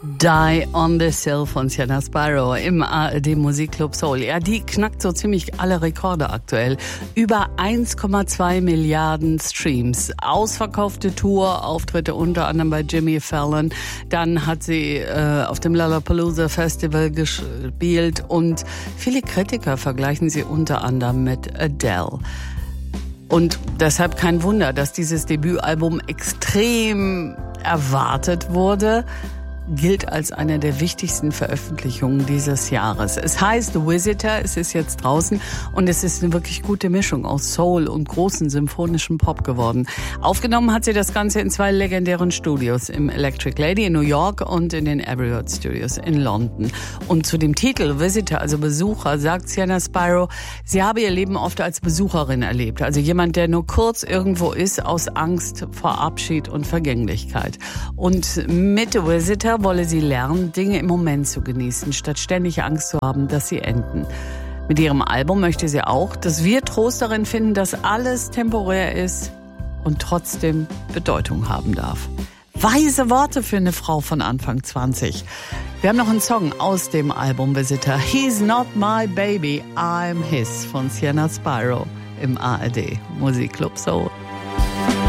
Die on the Sill von Sienna Sparrow im ARD Musikclub Soul. Ja, die knackt so ziemlich alle Rekorde aktuell. Über 1,2 Milliarden Streams. Ausverkaufte Tour, Auftritte unter anderem bei Jimmy Fallon. Dann hat sie auf dem Lollapalooza Festival gespielt und viele Kritiker vergleichen sie unter anderem mit Adele. Und deshalb kein Wunder, dass dieses Debütalbum extrem erwartet wurde. Gilt als eine der wichtigsten Veröffentlichungen dieses Jahres. Es heißt The Visitor, es ist jetzt draußen und es ist eine wirklich gute Mischung aus Soul und großen symphonischen Pop geworden. Aufgenommen hat sie das Ganze in 2 legendären Studios, im Electric Lady in New York und in den Abbey Road Studios in London. Und zu dem Titel Visitor, also Besucher, sagt Sienna Sparrow, sie habe ihr Leben oft als Besucherin erlebt. Also jemand, der nur kurz irgendwo ist aus Angst vor Abschied und Vergänglichkeit. Und mit The Visitor wolle sie lernen, Dinge im Moment zu genießen, statt ständig Angst zu haben, dass sie enden. Mit ihrem Album möchte sie auch, dass wir Trost darin finden, dass alles temporär ist und trotzdem Bedeutung haben darf. Weise Worte für eine Frau von Anfang 20. Wir haben noch einen Song aus dem Album Visitor. He's Not My Baby, I'm His von Sienna Sparrow im ARD Musikclub Soul.